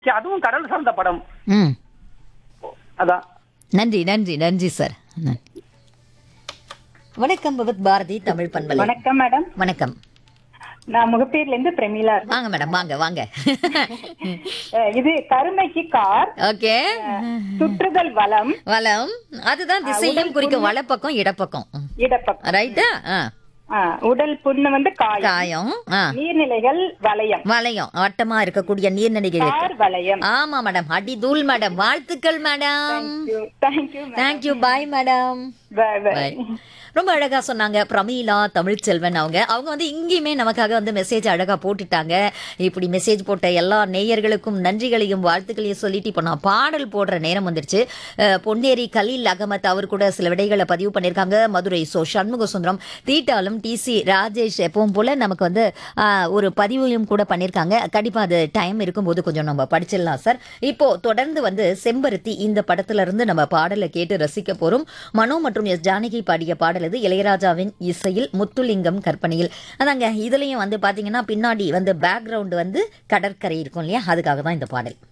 சரி, அதுவும் கடல் சார்ந்த படம். ம். அதான். நன்றி நன்றி நன்றி சார். வணக்கம் பகவத் பாரதி தமிழ் பண்பலை. வணக்கம் மேடம். வணக்கம். நான் முகப்பேர்ல இருந்து பிரமிளா. வாங்க மேடம், வாங்க வாங்க. இது கருமைக்கு கார், ஓகே. சுற்றுதல் வலம், வலம் அதுதான் திசையும் குறிக்கும், வலப்பக்கம் இடப்பக்கம். இடப்பக்கம். ரைட்டா? உடல் புண்ணு வந்து காயம். காயம். நீர்நிலைகள் வலயம். வளையம் வட்டமா இருக்கக்கூடிய நீர்நிலைகள். கார் வலயம். ஆமா மேடம், அடி தூள் மேடம். வாழ்த்துக்கள் madam. Thank you. Thank you. Bye madam. பாய். ரொம்ப அழகா சொன்னாங்க பிரமீளா தமிழ்ச்செல்வன். அவங்க வந்து இங்கேயுமே நமக்காக வந்து மெசேஜ் அழகா போட்டுட்டாங்க. இப்படி மெசேஜ் போட்ட எல்லா நேயர்களுக்கும் நன்றிகளையும் வாழ்த்துக்களையும் சொல்லிட்டு இப்போ நான் பாடல் போடுற நேரம் வந்துருச்சு. பொன்னேரி கலீல் அகமத் அவர் கூட சில விடைகளை பதிவு பண்ணியிருக்காங்க. மதுரை சண்முக சுந்தரம், தீட்டாலும் டிசி ராஜேஷ் எப்பவும் போல நமக்கு வந்து ஒரு பதிவையும் கூட பண்ணியிருக்காங்க. கண்டிப்பாக அது டைம் இருக்கும்போது கொஞ்சம் நம்ம படிச்சிடலாம் சார். இப்போ தொடர்ந்து வந்து செம்பருத்தி இந்த படத்துல இருந்து நம்ம பாடலை கேட்டு ரசிக்க போறோம். மனோ மற்றும் எஸ் ஜானகி பாடிய பாடல் இது. இளையராஜாவின் இசையில், முத்துலிங்கம் கற்பனையில். அதாங்க இதுலயும் வந்து பாத்தீங்கன்னா பின்னாடி வந்து பேக்ரவுண்ட் வந்து கடற்கரை இருக்கும் இல்லையா, அதுக்காக தான் இந்த பாடல்.